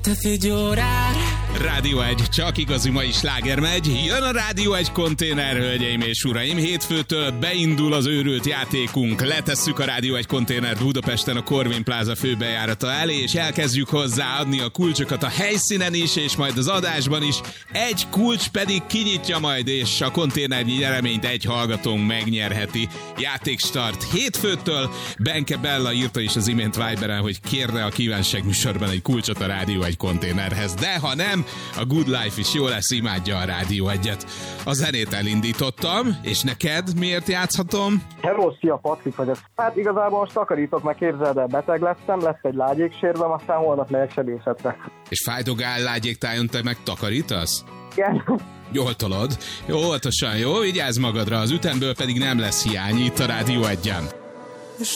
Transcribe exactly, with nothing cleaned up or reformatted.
te figy órár. Rádió egy, csak igazi mai sláger megy. Jön a Rádió egy konténer, hölgyeim és uraim. Hétfőtől beindul az őrült játékunk. Letesszük a Rádió egy konténert Budapesten a Corvin Plaza főbejárata elé, és elkezdjük hozzáadni a kulcsokat a helyszínen is, és majd az adásban is. Egy kulcs pedig kinyitja majd, és a konténernyi nyereményt egy hallgatónk megnyerheti. Játékstart hétfőtől. Benke Bella írta is az imént Viberen, hogy kérne a kívánság műsorban egy kulcsot a Rádió egy konténerhez. De ha nem, a Good Life is jó lesz, imádja a Rádió egyet. A zenét elindítottam, és neked miért játszhatom? Hello, szia, Patrik vagyok. Hát igazából most takarítok, meg képzeld el, beteg lettem, lesz egy lágyéksérvem, aztán holnap megyek sebészetre. És fájdogál lágyéktájon, te meg takarítasz? Igen. Jól tolod. Jó, óvatosan, jó? Vigyázz magadra, az ütemből pedig nem lesz hiány itt a Rádió egyen.